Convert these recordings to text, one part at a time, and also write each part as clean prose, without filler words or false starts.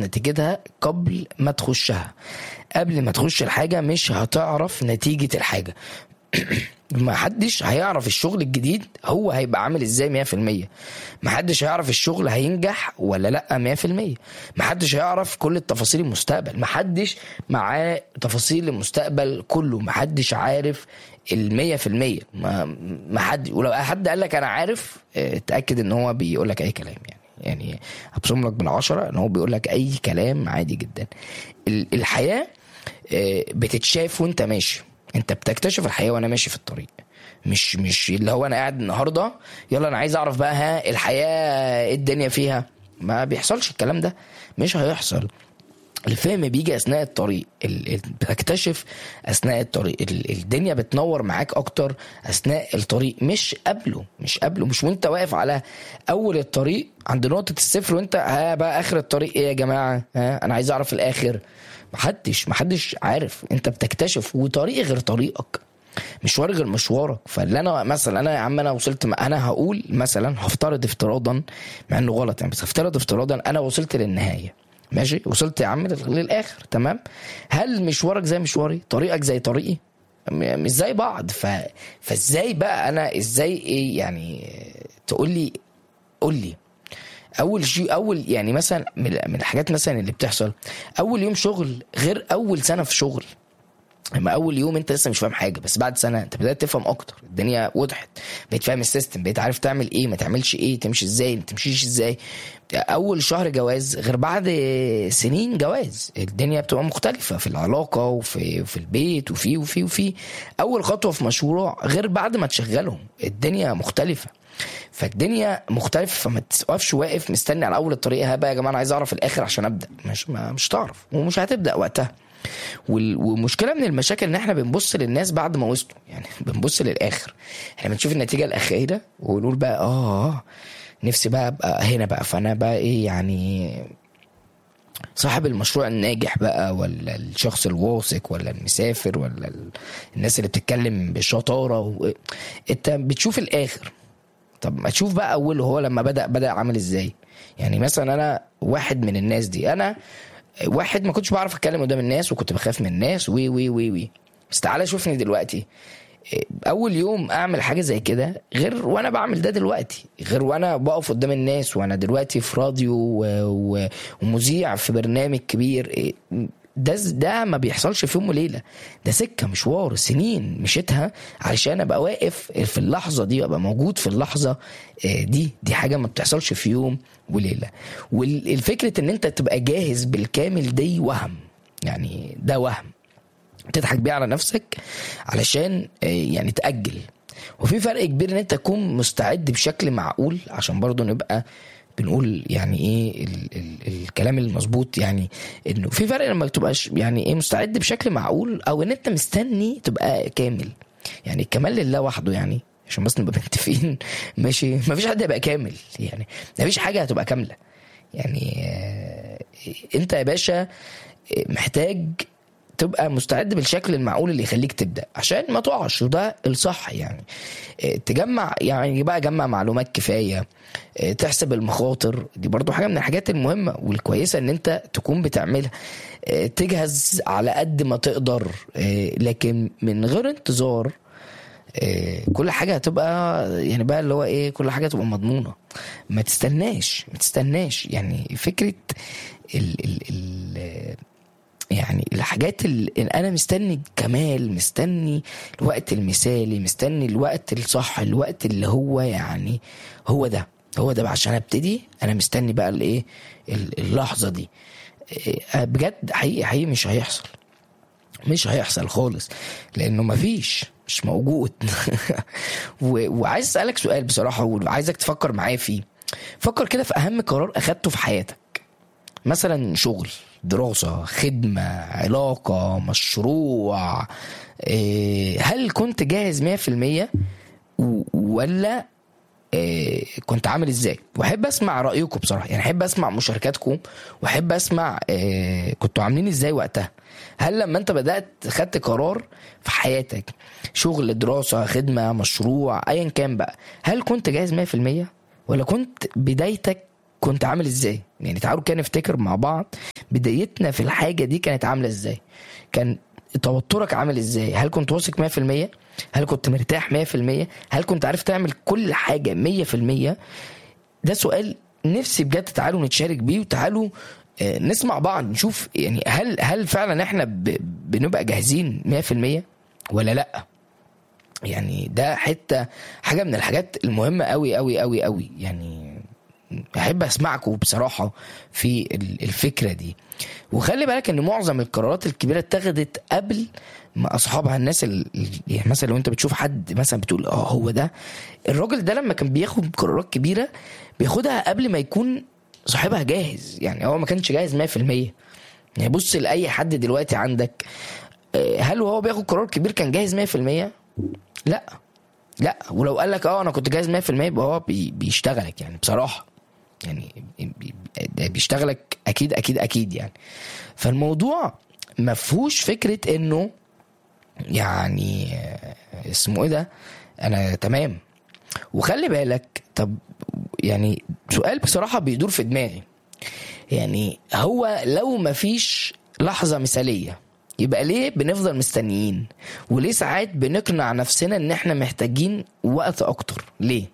نتيجتها قبل ما تخشها. قبل ما تخش الحاجة مش هتعرف نتيجة الحاجة. ما حدش هيعرف الشغل الجديد هو هيبقى عامل ازاي 100%. ما حدش هيعرف الشغل هينجح ولا لا 100%. ما حدش هيعرف كل التفاصيل المستقبل. ما حدش معاه تفاصيل المستقبل كله. ما حدش عارف 100%. ما حد، ولو حد قال لك انا عارف اتأكد ان هو بيقول لك اي كلام. يعني ابصم لك بالعشرة ان هو بيقول لك اي كلام عادي جدا. الحياة بتتشاف وانت ماشي. انت بتكتشف الحياة وانا ماشي في الطريق. مش اللي هو انا قاعد النهاردة يلا انا عايز اعرف بقى ها الحياة ايه الدنيا فيها. ما بيحصلش الكلام ده، مش هيحصل. الفهم بيجي اثناء الطريق. بتكتشف اثناء الطريق. الدنيا بتنور معاك اكتر اثناء الطريق، مش قبله. مش وانت واقف على اول الطريق عند نقطة الصفر وانت ها بقى اخر الطريق ايه يا جماعة، ها انا عايز اعرف الاخر. محدش عارف. انت بتكتشف، وطريق غير طريقك، مشوار غير مشوارك. فاللي انا مثلا انا يا عم انا وصلت، انا هقول مثلا هفترض افتراضا مع انه غلط يعني، بس هفترض افتراضا انا وصلت للنهاية ماشي، وصلت يا عم للاخر تمام. هل مشوارك زي مشواري؟ طريقك زي طريقي؟ مش زي بعض. فازاي بقى انا ازاي ايه يعني؟ تقول لي قول لي اول شيء. اول يعني مثلا من الحاجات مثلا اللي بتحصل، اول يوم شغل غير اول سنة في شغل. اما اول يوم انت لسه مش فاهم حاجه، بس بعد سنه انت بدات تفهم اكتر، الدنيا وضحت، بقيت فاهم السيستم، بقيت عارف تعمل ايه ما تعملش ايه، تمشي ازاي ما تمشيش ازاي. اول شهر جواز غير بعد سنين جواز. الدنيا بتبقى مختلفه في العلاقه وفي البيت وفي اول خطوه في مشروع غير بعد ما تشغلهم. الدنيا مختلفه. فالدنيا مختلفه. فما تقفش واقف مستني على اول الطريق ها بقى يا جماعه انا عايز اعرف الاخر عشان ابدا. مش تعرف ومش هتبدا وقتها. ومشكلة من المشاكل ان احنا بنبص للناس بعد ما وصلوا، يعني بنبص للاخر. احنا بنشوف النتيجة الاخيرة ونقول بقى نفسي بقى ابقى هنا بقى، فانا بقى ايه يعني صاحب المشروع الناجح بقى، ولا الشخص الواثق، ولا المسافر، ولا الناس اللي بتتكلم بشطارة انت بتشوف الاخر. طب ما تشوف بقى اوله، هو لما بدأ عامل ازاي. يعني مثلا انا واحد من الناس دي، انا واحد ما كنتش بعرف اتكلم قدام الناس وكنت بخاف من الناس وي بس تعالى شوفني دلوقتي. اول يوم اعمل حاجه زي كده غير وانا بعمل ده دلوقتي، غير وانا بقف قدام الناس وانا دلوقتي في راديو ومذيع في برنامج كبير. ده ما بيحصلش في يوم وليله. ده سكه مشوار سنين مشيتها علشان ابقى واقف في اللحظه دي وابقى موجود في اللحظه دي حاجه ما بتحصلش في يوم وليله. والفكره ان انت تبقى جاهز بالكامل دي وهم، يعني ده وهم تضحك بيه على نفسك علشان يعني تأجل. وفي فرق كبير ان انت تكون مستعد بشكل معقول، عشان برضو نبقى بنقول يعني ايه الكلام المظبوط. يعني انه في فرق لما تبقاش يعني ايه مستعد بشكل معقول، او ان انت مستني تبقى كامل. يعني الكمال لله وحده، يعني عشان بس نبقى متفقين ماشي. ما فيش حد يبقى كامل، يعني ما فيش حاجة هتبقى كاملة. يعني انت يا باشا محتاج تبقى مستعد بالشكل المعقول اللي يخليك تبدأ عشان ما تقعش، وده الصح. يعني تجمع، يعني بقى جمع معلومات كفاية، تحسب المخاطر. دي برضو حاجة من الحاجات المهمة والكويسة ان انت تكون بتعملها. تجهز على قد ما تقدر، لكن من غير انتظار كل حاجة هتبقى يعني بقى اللي هو ايه، كل حاجة تبقى مضمونة. ما تستناش يعني فكرة يعني الحاجات اللي انا مستني كمال، مستني الوقت المثالي، مستني الوقت الصح، الوقت اللي هو يعني هو ده بقى عشان ابتدي. انا مستني بقى الايه اللحظة دي. بجد حقيقي مش هيحصل خالص، لانه مش موجود. وعايز اسألك سؤال بصراحة وعايزك تفكر معايا فيه. فكر كده في اهم قرار اخدته في حياتك، مثلا شغل، دراسة، خدمة، علاقة، مشروع. هل كنت جاهز 100% ولا كنت عامل ازاي؟ وحب اسمع رأيكم بصراحة، يعني حب اسمع مشاركاتكم، وحب اسمع كنتوا عاملين ازاي وقتها. هل لما انت بدأت خدت قرار في حياتك، شغل، دراسة، خدمة، مشروع، ايا كان بقى، هل كنت جاهز 100% ولا كنت بدايتك كنت عامل ازاي؟ يعني تعالوا كده نفتكر مع بعض بدايتنا في الحاجة دي كانت عاملة ازاي. كان توترك عامل ازاي؟ هل كنت واثق 100%؟ هل كنت مرتاح 100%؟ هل كنت عارف تعمل كل حاجة 100%؟ ده سؤال نفسي بجد تعالوا نتشارك بيه، وتعالوا نسمع بعض نشوف يعني هل فعلا احنا بنبقى جاهزين 100% ولا لا. يعني ده حاجة من الحاجات المهمة قوي قوي قوي قوي. يعني احب اسمعكم بصراحة في الفكرة دي. وخلي بالك ان معظم القرارات الكبيرة اتخذت قبل ما اصحابها، الناس يعني مثلا لو انت بتشوف حد مثلا بتقول هو ده الراجل ده لما كان بياخد قرارات كبيرة بياخدها قبل ما يكون صاحبها جاهز. يعني هو ما كانش جاهز 100%. يعني بص لأي حد دلوقتي عندك، هل وهو بياخد قرار كبير كان جاهز 100%؟ لا. ولو قال لك انا كنت جاهز 100% يبقى هو بيشتغلك يعني بصراحة. يعني بيشتغلك اكيد يعني. فالموضوع مفهوش فكرة انه يعني اسمه ايه ده انا تمام. وخلي بالك، طب يعني سؤال بصراحة بيدور في دماغي، يعني هو لو مفيش لحظة مثالية يبقى ليه بنفضل مستنيين؟ وليه ساعات بنقنع نفسنا ان احنا محتاجين وقت اكتر؟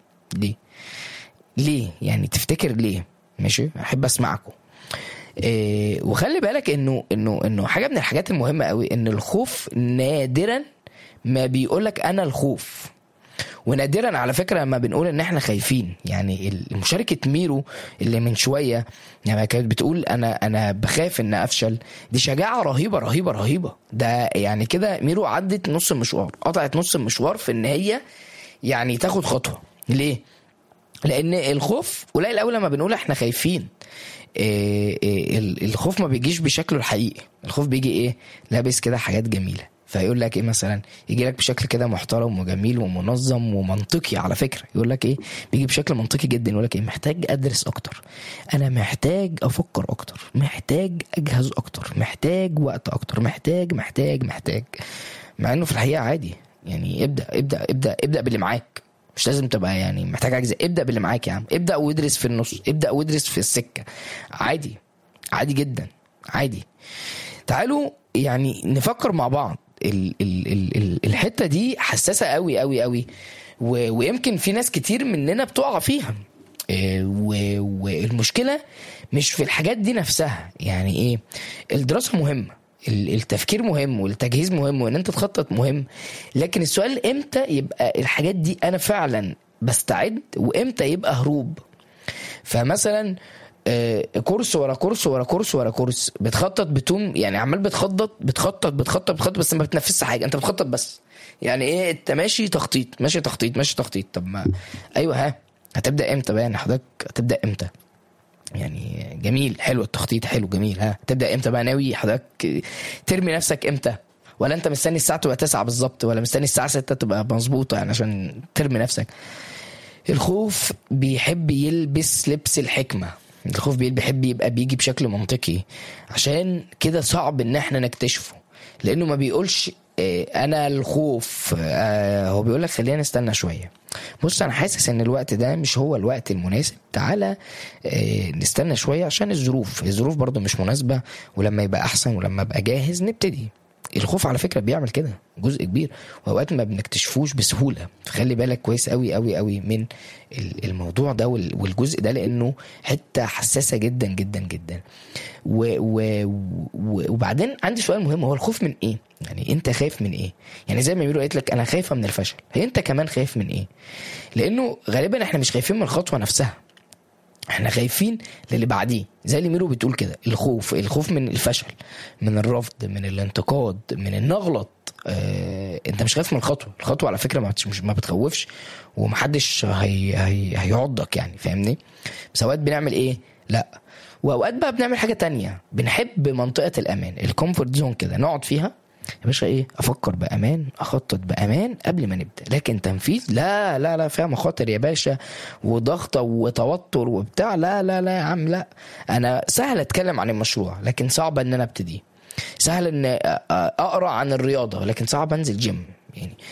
ليه يعني تفتكر ليه؟ ماشي، احب اسمعكم. وخلي بالك انه حاجة من الحاجات المهمة قوي ان الخوف نادرا ما بيقولك انا الخوف، ونادرا على فكرة لما بنقول ان احنا خايفين. يعني المشاركة ميرو اللي من شوية يعني كانت بتقول انا بخاف ان افشل، دي شجاعة رهيبة رهيبة رهيبة. ده يعني كده ميرو عدت نص المشوار، قطعت نص المشوار في ان هي يعني تاخد خطوة. ليه؟ لان الخوف قليل قوي لما بنقول احنا خايفين. الخوف ما بيجيش بشكله الحقيقي. الخوف بيجي ايه؟ لابس كده حاجات جميلة، فيقول لك ايه مثلا؟ يجي لك بشكل كده محترم وجميل ومنظم ومنطقي. على فكرة يقول لك ايه؟ بيجي بشكل منطقي جدا. يقول لك ايه؟ محتاج ادرس اكتر، انا محتاج افكر اكتر، محتاج اجهز اكتر، محتاج وقت اكتر، محتاج. مع انه في الحقيقة عادي. يعني ابدأ باللي معاك، مش لازم تبقى يعني محتاج اجزاء. ابدأ باللي معاك يا عم، ابدأ وادرس في النص، ابدأ وادرس في السكة. عادي جدا عادي. تعالوا يعني نفكر مع بعض. الحتة دي حساسة قوي قوي قوي، ويمكن في ناس كتير مننا بتقع فيها. والمشكلة مش في الحاجات دي نفسها. يعني ايه؟ الدراسة مهمة، التفكير مهم، والتجهيز مهم، وان انت تخطط مهم. لكن السؤال امتى يبقى الحاجات دي انا فعلا بستعد، وامتى يبقى هروب؟ فمثلا كورس ورا كورس ورا كورس ورا كورس، بتخطط بتوم يعني عمال بتخطط بس ما بتنفذش حاجه. انت بتخطط بس. يعني ايه؟ انت ماشي تخطيط. طب ما ايوه، هتبدا امتى بقى؟ يعني حضرتك هتبدا امتى؟ يعني جميل، حلو التخطيط، حلو جميل. تبدا امتى بقى؟ ناوي حضرتك ترمي نفسك امتى؟ ولا انت مستني الساعه تبقى 9 بالظبط، ولا مستني الساعه 6 تبقى مظبوطه يعني عشان ترمي نفسك؟ الخوف بيحب يلبس لبس الحكمه. الخوف بيحب يبقى بيجي بشكل منطقي، عشان كده صعب ان احنا نكتشفه. لانه ما بيقولش انا الخوف، هو بيقولك خلينا نستنى شوية. بص انا حاسس ان الوقت ده مش هو الوقت المناسب، تعالى نستنى شوية عشان الظروف برضو مش مناسبة، ولما يبقى احسن ولما ابقى جاهز نبتدي. الخوف على فكرة بيعمل كده جزء كبير، وأوقات ما بنكتشفوش بسهولة. فخلي بالك كويس قوي قوي قوي من الموضوع ده والجزء ده، لأنه حتة حساسة جدا جدا جدا. وبعدين عندي سؤال مهم، هو الخوف من ايه؟ يعني انت خايف من ايه؟ يعني زي ما بيقولوا قلت لك انا خايفة من الفشل، هي انت كمان خايف من ايه؟ لأنه غالبا احنا مش خايفين من الخطوة نفسها، احنا خايفين للي بعديه. زي اللي ميرو بتقول كده، الخوف من الفشل، من الرفض، من الانتقاد، من النغلط. انت مش خايف من الخطوة على فكرة ما بتخوفش، ومحدش هيعضك يعني، فاهمني؟ بس اوقات بنعمل ايه؟ لا، واوقات بقى بنعمل حاجة تانية، بنحب منطقة الامان، الكومفورت زون كده، نقعد فيها يا باشا، ايه، افكر بامان، اخطط بامان قبل ما نبدا. لكن تنفيذ لا لا لا، فيها مخاطر يا باشا، وضغطه وتوتر وبتاع. لا لا لا يا عم، لا. انا سهل اتكلم عن المشروع لكن صعب ان انا ابتدي، سهل ان اقرا عن الرياضه لكن صعب انزل جيم يعني.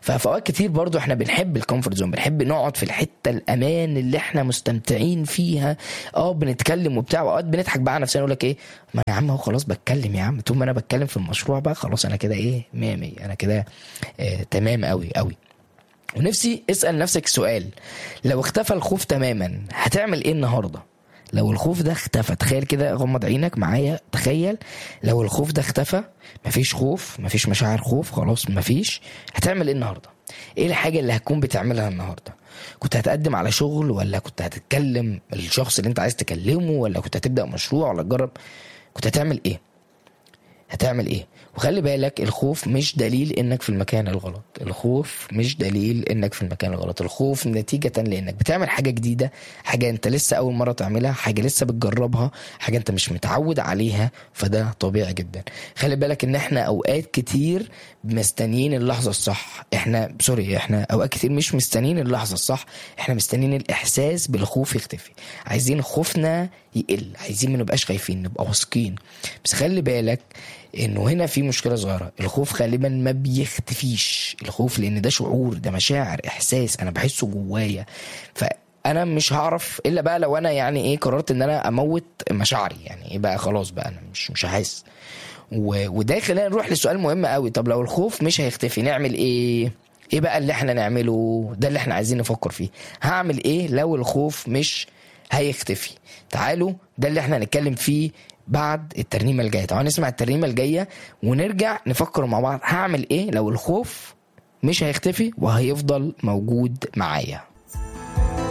ففي اوقات كتير برضو احنا بنحب الكومفورت زون، بنحب نقعد في الحته الامان اللي احنا مستمتعين فيها، بنتكلم وبتاع، واوقات بنضحك بقى على نفسنا نقول لك ايه، ما يا عم هو خلاص بتكلم يا عم، طول ما انا بتكلم في المشروع بقى خلاص انا كده ايه 100 انا كده تمام قوي قوي. ونفسي اسال نفسك سؤال، لو اختفى الخوف تماما هتعمل ايه النهارده؟ لو الخوف ده اختفى، تخيل كده، غمض عينك معايا، تخيل لو الخوف ده اختفى، مفيش خوف، مفيش مشاعر خوف، خلاص مفيش، هتعمل ايه النهارده؟ ايه الحاجه اللي هتكون بتعملها النهارده؟ كنت هتقدم على شغل، ولا كنت هتتكلم الشخص اللي انت عايز تكلمه، ولا كنت هتبدا مشروع، ولا تجرب؟ كنت هتعمل ايه؟ هتعمل ايه؟ وخلي بالك الخوف مش دليل انك في المكان الغلط، الخوف مش دليل انك في المكان الغلط، الخوف نتيجة لانك بتعمل حاجة جديدة، حاجة انت لسه اول مرة تعملها، حاجة لسه بتجربها، حاجة انت مش متعود عليها، فده طبيعي جدا. خلي بالك ان احنا اوقات كتير مستنيين اللحظة الصح، احنا اوقات كتير مش مستنيين اللحظة الصح، احنا مستنيين الاحساس بالخوف يختفي، عايزين خوفنا يقل، عايزين ما نبقاش خايفين، نبقى واثقين. بس خلي بالك انه هنا في مشكلة صغيرة، الخوف غالبا ما بيختفيش، الخوف لان ده شعور، ده مشاعر، احساس انا بحسه جوايا، فانا مش هعرف الا بقى لو انا يعني ايه قررت ان انا اموت مشاعري، يعني ايه بقى خلاص بقى انا مش هحس. وده خلينا نروح لسؤال مهم قوي، طب لو الخوف مش هيختفي نعمل ايه؟ ايه بقى اللي احنا نعمله؟ ده اللي احنا عايزين نفكر فيه، هعمل ايه لو الخوف مش هيختفي؟ تعالوا ده اللي احنا هنتكلم فيه بعد الترنيمة الجاية. تعالوا نسمع الترنيمة الجاية ونرجع نفكر مع بعض هعمل ايه لو الخوف مش هيختفي وهيفضل موجود معايا.